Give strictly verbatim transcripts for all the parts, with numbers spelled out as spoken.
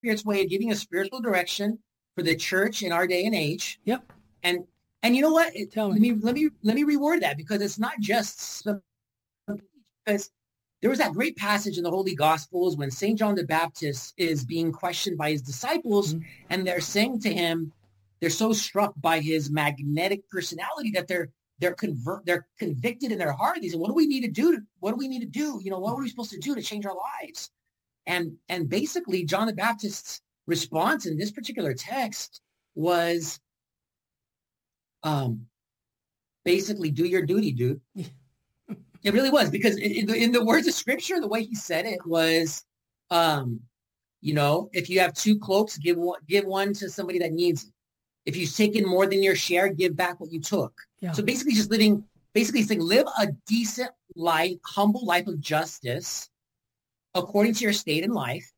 Spirit's way of giving a spiritual direction for the church in our day and age. Yep. And and you know what? It, Tell me. let me let me let me reword that, because it's not just some, because there was that great passage in the Holy Gospels when Saint John the Baptist is being questioned by his disciples, mm-hmm. and they're saying to him, they're so struck by his magnetic personality that they're they're convert they're convicted in their heart. They say, what do we need to do? To, what do we need to do? You know, what are we supposed to do to change our lives? And and basically, John the Baptist's response in this particular text was, um, basically, do your duty, dude. It really was, because in the, in the words of Scripture, the way he said it was, um, you know, if you have two cloaks, give one, give one to somebody that needs it. If you've taken more than your share, give back what you took. Yeah. So basically, just living, basically saying, live a decent life, humble life of justice, according to your state in life,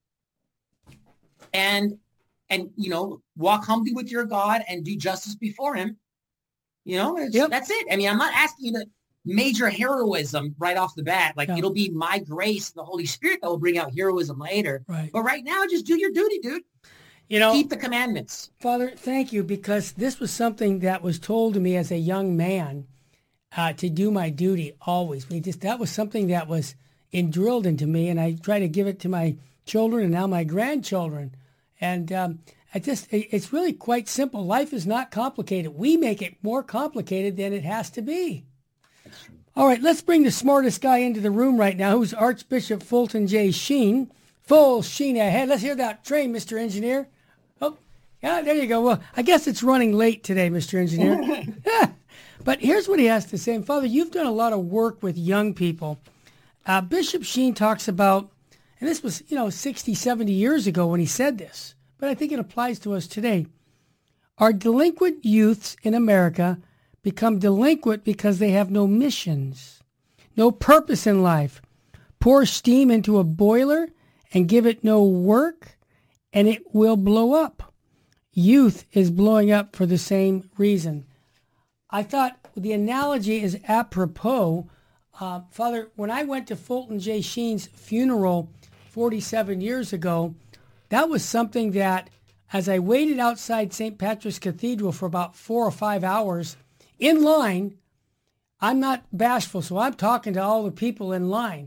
and and you know, walk humbly with your God and do justice before Him. You know, yep. That's it. I mean, I'm not asking you to major heroism right off the bat. Like, yeah. It'll be my grace and the Holy Spirit that will bring out heroism later. Right. But right now, just do your duty, dude. You know, keep the commandments. Father, thank you, because this was something that was told to me as a young man, uh, to do my duty always. We just that was something that was drilled into me, and I try to give it to my children and now my grandchildren. And um, I just it's really quite simple. Life is not complicated. We make it more complicated than it has to be. All right, let's bring the smartest guy into the room right now, who's Archbishop Fulton J. Sheen. Full sheen ahead. Let's hear that train, Mister Engineer. Oh, yeah, there you go. Well, I guess it's running late today, Mister Engineer. But here's what he has to say. And Father, you've done a lot of work with young people. Uh, Bishop Sheen talks about, and this was, you know, sixty, seventy years ago when he said this, but I think it applies to us today. Our delinquent youths in America become delinquent because they have no missions, no purpose in life. Pour steam into a boiler and give it no work, and it will blow up. Youth is blowing up for the same reason. I thought the analogy is apropos. Uh, Father, when I went to Fulton J. Sheen's funeral forty-seven years ago, that was something that, as I waited outside Saint Patrick's Cathedral for about four or five hours in line, I'm not bashful, so I'm talking to all the people in line.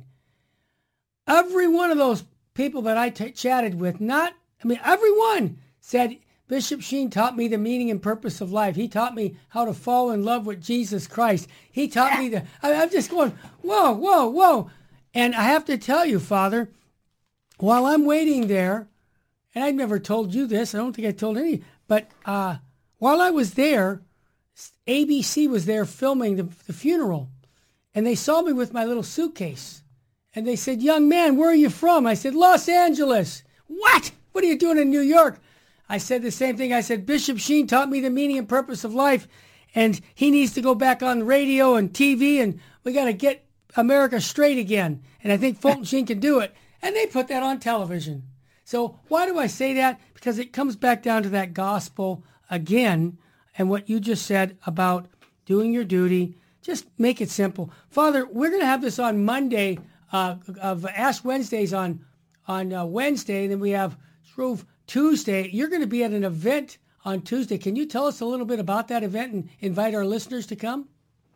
Every one of those people that I t- chatted with, not, I mean, everyone said, Bishop Sheen taught me the meaning and purpose of life. He taught me how to fall in love with Jesus Christ. He taught me the, I, I'm just going, whoa, whoa, whoa. And I have to tell you, Father, while I'm waiting there, and I've never told you this, I don't think I told any, but uh, while I was there, A B C was there filming the, the funeral, and they saw me with my little suitcase. And they said, young man, where are you from? I said, Los Angeles. What? What are you doing in New York? I said the same thing. I said, Bishop Sheen taught me the meaning and purpose of life, and he needs to go back on the radio and T V, and we got to get America straight again. And I think Fulton Sheen can do it. And they put that on television. So why do I say that? Because it comes back down to that gospel again, and what you just said about doing your duty. Just make it simple. Father, we're going to have this on Monday, uh, of Ash Wednesdays on on uh, Wednesday, and then we have Shrove Tuesday. You're going to be at an event on Tuesday. Can you tell us a little bit about that event and invite our listeners to come?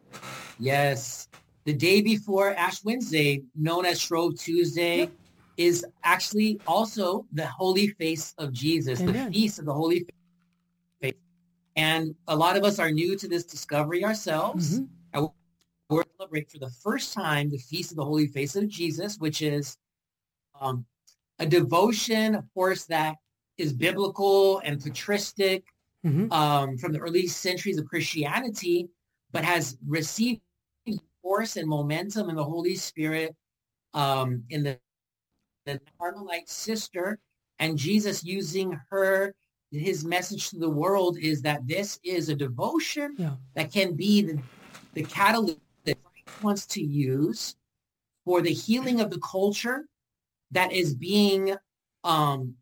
Yes. The day before Ash Wednesday, known as Shrove Tuesday, yep. is actually also the Holy Face of Jesus, Amen. The Feast of the Holy Face. And a lot of us are new to this discovery ourselves. Mm-hmm. I We're going to celebrate for the first time the Feast of the Holy Face of Jesus, which is um, a devotion, of course, that is biblical and patristic mm-hmm. um, from the early centuries of Christianity, but has received force and momentum in the Holy Spirit um, in the, the Carmelite sister, and Jesus using her. His message to the world is that this is a devotion yeah. that can be the, the catalyst that Christ wants to use for the healing of the culture that is being, um,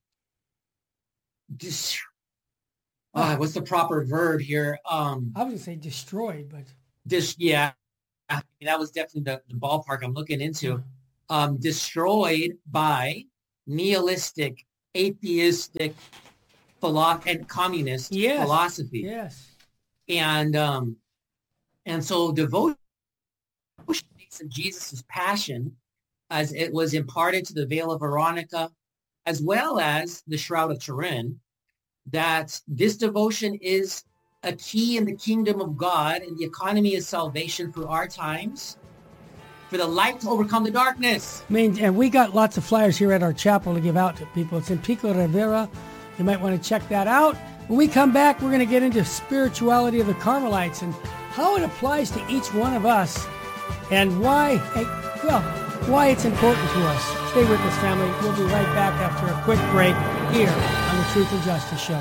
dis- uh, what's the proper verb here? Um, I was going to say destroyed, but. Dis- yeah, that was definitely the, the ballpark I'm looking into. Um, destroyed by nihilistic atheistic philo- and communist yes. philosophy. Yes. And um, and so devotion of Jesus' passion, as it was imparted to the veil of Veronica, as well as the Shroud of Turin, that this devotion is a key in the kingdom of God and the economy of salvation for our times, for the light to overcome the darkness. I mean, and we got lots of flyers here at our chapel to give out to people. It's in Pico Rivera. You might want to check that out. When we come back, we're going to get into spirituality of the Carmelites and how it applies to each one of us and why, well, why it's important to us. Stay with us, family. We'll be right back after a quick break here on the Truth and Justice Show.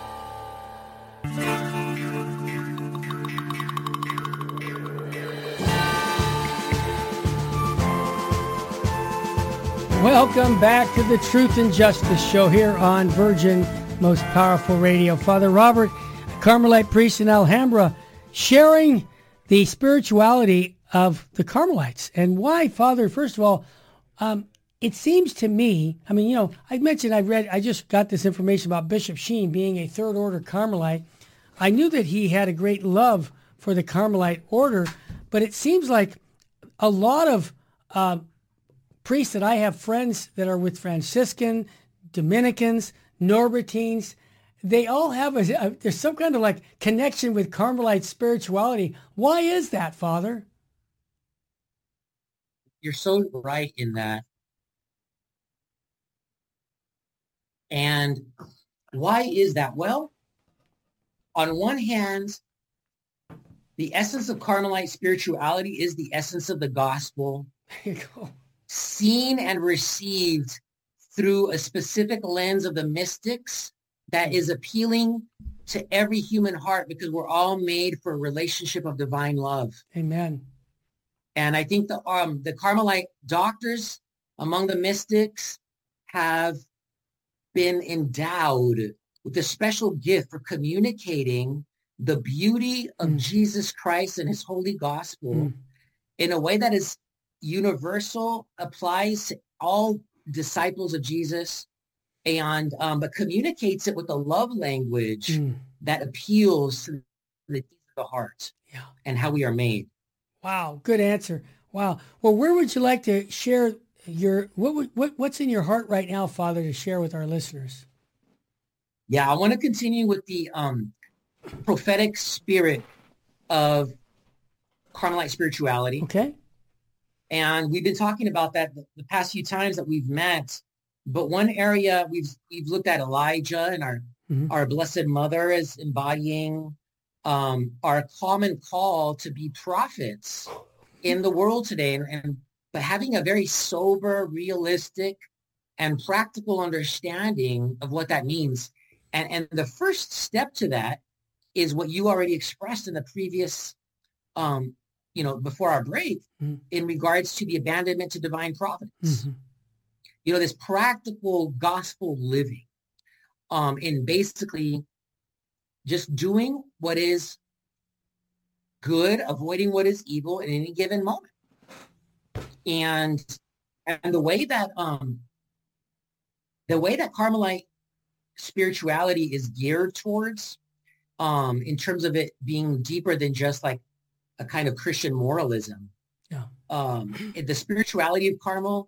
Welcome back to the Truth and Justice Show here on Virgin Most Powerful Radio. Father Robert, Carmelite priest in Alhambra, sharing the spirituality of the Carmelites. And why, Father, first of all, um, it seems to me, I mean, you know, I mentioned I've read, I just got this information about Bishop Sheen being a third order Carmelite. I knew that he had a great love for the Carmelite order, but it seems like a lot of uh, priests that I have friends that are with Franciscan, Dominicans, Norbertines, they all have a, a there's some kind of like connection with Carmelite spirituality. Why is that, Father? You're so right in that. And why is that? Well, on one hand, the essence of Carmelite spirituality is the essence of the gospel. There you go. Seen and received through a specific lens of the mystics that is appealing to every human heart because we're all made for a relationship of divine love. Amen. And I think the um the Carmelite doctors among the mystics have been endowed with a special gift for communicating the beauty of mm. Jesus Christ and his holy gospel mm. in a way that is universal, applies to all disciples of Jesus, and um, but communicates it with a love language mm. that appeals to the deep of the heart yeah. and how we are made. Wow, good answer. Wow. Well, where would you like to share your what would, what what's in your heart right now, Father, to share with our listeners? Yeah, I want to continue with the um, prophetic spirit of Carmelite spirituality. Okay. And we've been talking about that the, the past few times that we've met. But one area we've we've looked at Elijah and our mm-hmm. our Blessed Mother as embodying um, our common call to be prophets in the world today, and, and but having a very sober, realistic, and practical understanding of what that means. And and the first step to that is what you already expressed in the previous, um, you know, before our break, mm-hmm. in regards to the abandonment to divine providence. Mm-hmm. You know, this practical gospel living, um, in basically just doing what is good, avoiding what is evil in any given moment. And and the way that um, the way that Carmelite spirituality is geared towards, um, in terms of it being deeper than just like a kind of Christian moralism. Yeah. Um, the spirituality of Carmel,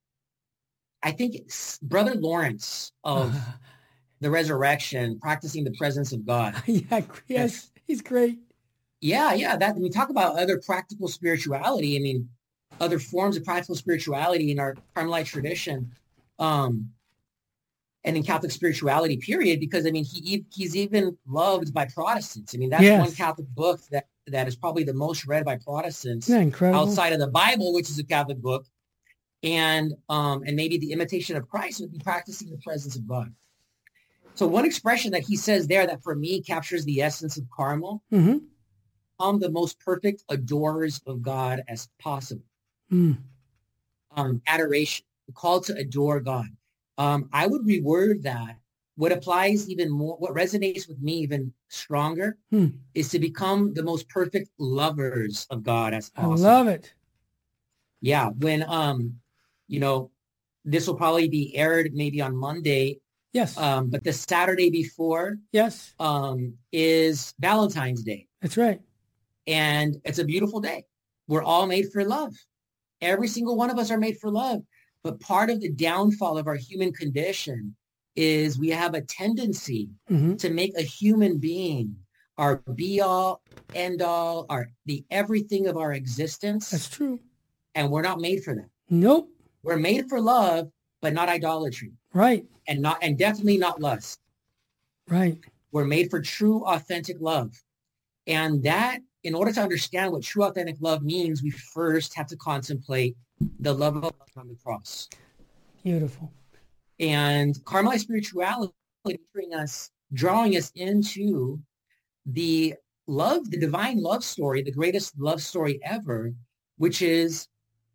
I think it's Brother Lawrence of the Resurrection, practicing the presence of God. yeah, yes, he's great. Yeah, yeah. That when we talk about other practical spirituality, I mean, other forms of practical spirituality in our Carmelite tradition, um, and in Catholic spirituality, period. Because I mean, he he's even loved by Protestants. I mean, that's yes. one Catholic book that that is probably the most read by Protestants outside of the Bible, which is a Catholic book. And um, and maybe the imitation of Christ would be practicing the presence of God. So one expression that he says there that for me captures the essence of Carmel, mm-hmm. I'm the most perfect adorers of God as possible. Mm. Um, adoration, the call to adore God. Um, I would reword that. What applies even more, what resonates with me even stronger, mm. is to become the most perfect lovers of God as possible. I love it. Yeah, when um. You know, this will probably be aired maybe on Monday. Yes. Um, but the Saturday before yes. um, is Valentine's Day. That's right. And it's a beautiful day. We're all made for love. Every single one of us are made for love. But part of the downfall of our human condition is we have a tendency mm-hmm. to make a human being our be-all, end-all, our the everything of our existence. That's true. And we're not made for that. Nope. We're made for love, but not idolatry. Right. And not and definitely not lust. Right. We're made for true, authentic love. And that, in order to understand what true, authentic love means, we first have to contemplate the love of God on the cross. Beautiful. And Carmelite spirituality bringing us, drawing us into the love, the divine love story, the greatest love story ever, which is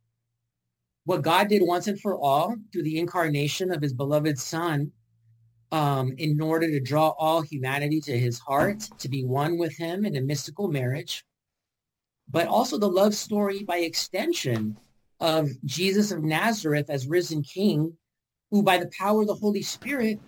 what God did once and for all through the incarnation of his beloved Son, um, in order to draw all humanity to his heart, to be one with him in a mystical marriage, but also the love story by extension of Jesus of Nazareth as risen King, who by the power of the Holy Spirit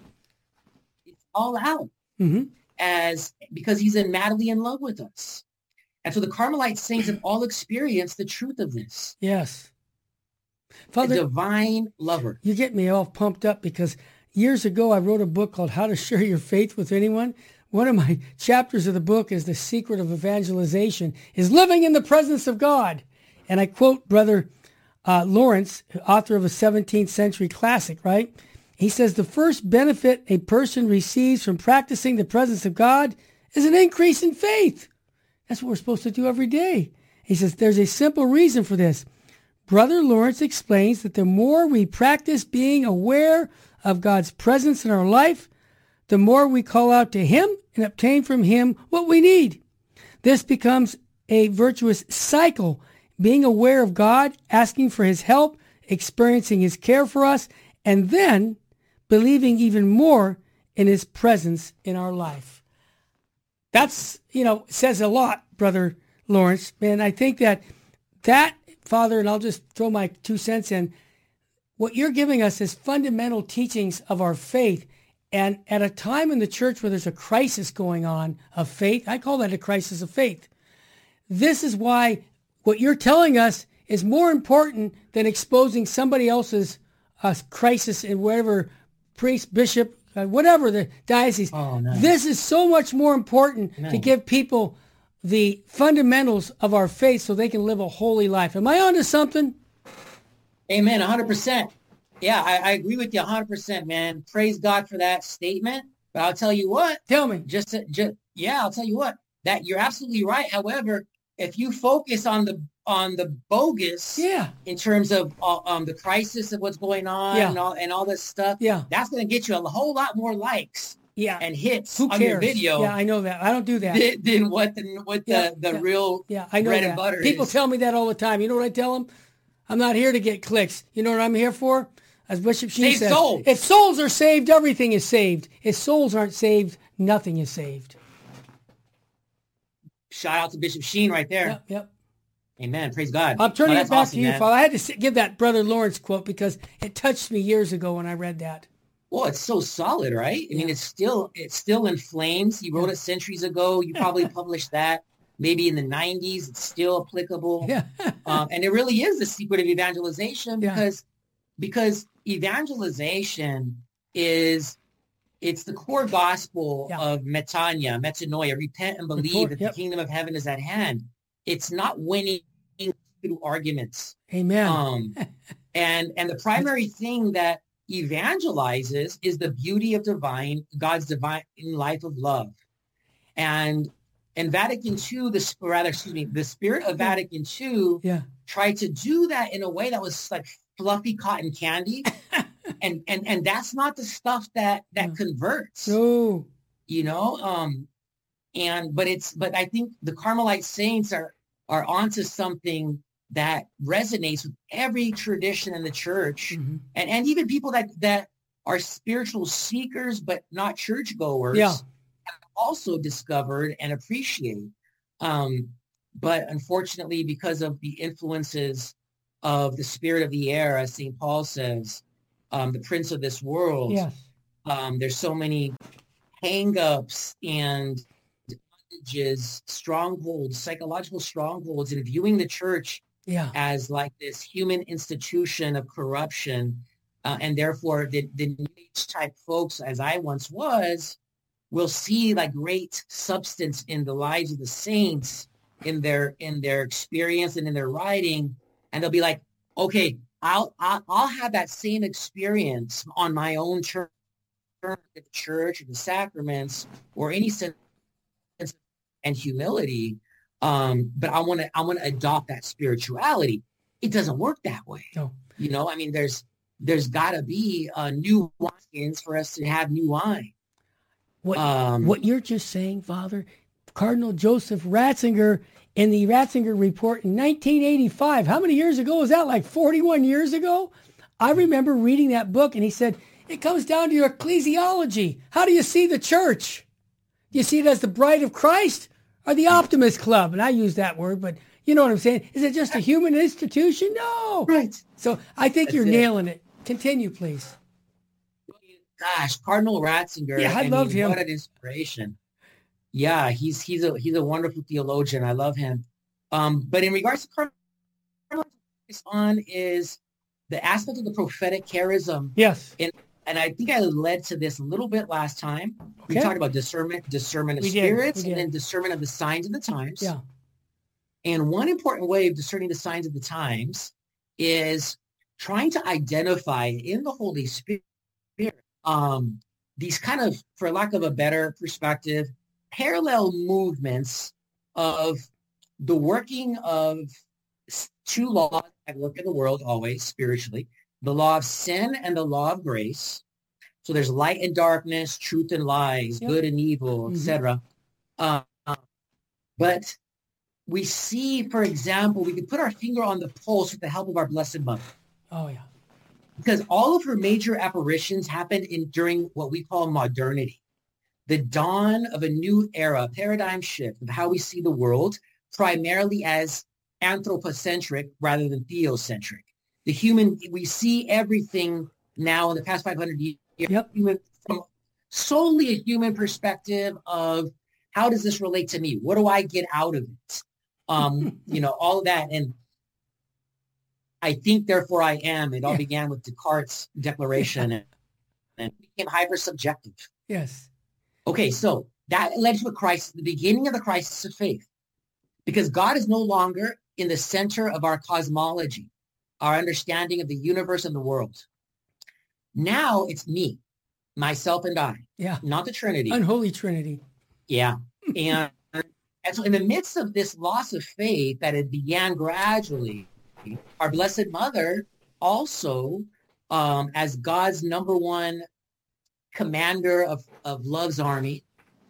is all out mm-hmm. as because he's in madly in love with us. And so the Carmelite saints have all experienced the truth of this. Yes. Father, a divine lover. You get me all pumped up because years ago I wrote a book called How to Share Your Faith with Anyone. One of my chapters of the book is The Secret of Evangelization is living in the presence of God. And I quote Brother uh, Lawrence, author of a seventeenth century classic, right? He says, the first benefit a person receives from practicing the presence of God is an increase in faith. That's what we're supposed to do every day. He says, there's a simple reason for this. Brother Lawrence explains that the more we practice being aware of God's presence in our life, the more we call out to him and obtain from him what we need. This becomes a virtuous cycle, being aware of God, asking for his help, experiencing his care for us, and then believing even more in his presence in our life. That's, you know, says a lot, Brother Lawrence. And I think that that, Father, and I'll just throw my two cents in, what you're giving us is fundamental teachings of our faith. And at a time in the church where there's a crisis going on of faith, I call that a crisis of faith. This is why what you're telling us is more important than exposing somebody else's uh, crisis in whatever priest, bishop, uh, whatever the diocese. Oh, no. This is so much more important no. to give people the fundamentals of our faith so they can live a holy life. Am I onto something? Amen, one hundred percent. Yeah, I, I agree with you one hundred percent, man. Praise God for that statement. But I'll tell you what. Tell me. Just, to, just yeah, I'll tell you what. That you're absolutely right. However, if you focus on the on the bogus, yeah, in terms of uh, um the crisis of what's going on yeah. and all and all this stuff, yeah, that's going to get you a whole lot more likes, yeah, and hits Who on cares? your video. Yeah, I know that. I don't do that. Than, than what the what yeah, the, the yeah, real yeah, I know bread that. and butter People is. tell me that all the time. You know what I tell them? I'm not here to get clicks. You know what I'm here for? As Bishop Sheen says, souls. If souls are saved, everything is saved. If souls aren't saved, nothing is saved. Shout out to Bishop Sheen right there. Yep, yep. Amen. Praise God. I'm turning oh, it back awesome, to you, man. Father. I had to give that Brother Lawrence quote because it touched me years ago when I read that. Well, it's so solid, right? I yeah. mean, it's still it's still in flames. You wrote yeah. it centuries ago. You probably published that maybe in the nineties. It's still applicable. Yeah. um, and it really is the secret of evangelization because yeah. because evangelization is it's the core gospel yeah. of metanoia, metanoia, repent and believe Report, that yep. the kingdom of heaven is at hand. It's not winning through arguments. Amen. Um, and and the primary thing that evangelizes is the beauty of divine, God's divine life of love. And and Vatican two, the or rather, excuse me, the spirit of Vatican two yeah. tried to do that in a way that was like fluffy cotton candy. and and and that's not the stuff that that no. converts. No. You know, um, and but it's but I think the Carmelite saints are are onto something that resonates with every tradition in the church, mm-hmm. and, and even people that, that are spiritual seekers but not churchgoers yeah. have also discovered and appreciate. Um, but unfortunately, because of the influences of the spirit of the air, as Saint Paul says, um, the prince of this world, yes. Um, there's so many hang-ups and bondages, strongholds, psychological strongholds, and viewing the church yeah. as like this human institution of corruption. Uh, and therefore, the, the New Age type folks, as I once was, will see like great substance in the lives of the saints, in their in their experience and in their writing, and they'll be like, okay, I'll I'll, I'll have that same experience on my own church, the church, or the sacraments, or any sense and humility. Um, but I want to I want to adopt that spirituality. It doesn't work that way. No. You know, I mean, there's there's got to be uh, new wineskins for us to have new wine. What um, what you're just saying, Father, Cardinal Joseph Ratzinger in the Ratzinger Report in nineteen eighty-five. How many years ago was that? Like forty-one years ago? I remember reading that book, and he said, it comes down to your ecclesiology. How do you see the church? Do you see it as the bride of Christ or the optimist club? And I use that word, but you know what I'm saying. Is it just a human institution? No. Right. So I think That's you're it. nailing it. Continue, please. Gosh, Cardinal Ratzinger. Yeah, I, I love mean, him. What an inspiration. Yeah, he's he's a he's a wonderful theologian. I love him. Um, but in regards to Cardinal, what I focus on is the aspect of the prophetic charism. Yes. And and I think I led to this a little bit last time. We Okay. talked about discernment, discernment of We did, spirits, we and did. then discernment of the signs of the times. Yeah. And one important way of discerning the signs of the times is trying to identify in the Holy Spirit um, these kind of, for lack of a better perspective, parallel movements of the working of two laws that work in the world always spiritually, the law of sin and the law of grace. So there's light and darkness, truth and lies, Yep. good and evil, Mhm. et cetera. Uh, but we see, for example, we can put our finger on the pulse with the help of our Blessed Mother, Oh, yeah. because all of her major apparitions happened in during what we call modernity, the dawn of a new era, paradigm shift of how we see the world, primarily as anthropocentric rather than theocentric. The human, we see everything now in the past five hundred years Yep. human, from solely a human perspective of how does this relate to me? What do I get out of it? Um, you know, all of that. And I think, therefore I am. It all Yeah. began with Descartes' declaration and, and became hyper subjective. Yes. Okay, so that led to a crisis, the beginning of the crisis of faith, because God is no longer in the center of our cosmology, our understanding of the universe and the world. Now it's me, myself and I, Yeah. not the Trinity. Unholy Trinity. Yeah. And, and so in the midst of this loss of faith that it began gradually, our Blessed Mother also, um, as God's number one commander of, of love's army,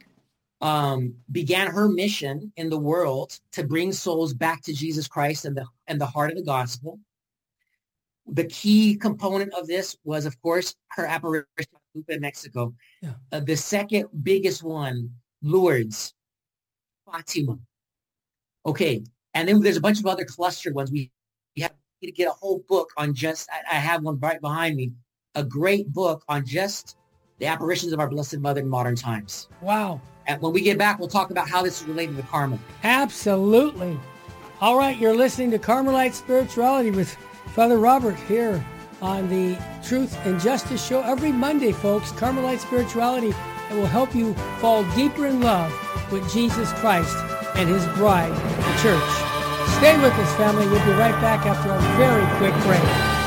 um, began her mission in the world to bring souls back to Jesus Christ and the, and the heart of the gospel. The key component of this was, of course, her apparition in Mexico. Yeah. Uh, the second biggest one, Lourdes, Fatima. Okay. And then there's a bunch of other clustered ones. We, we have to get a whole book on just, I, I have one right behind me, a great book on just the apparitions of our Blessed Mother in modern times. Wow. And when we get back, we'll talk about how this is related to Carmel. Absolutely. All right, you're listening to Carmelite Spirituality with Father Robert here on the Truth and Justice Show every Monday, folks. Carmelite Spirituality that will help you fall deeper in love with Jesus Christ and his bride, the church. Stay with us, family. We'll be right back after a very quick break.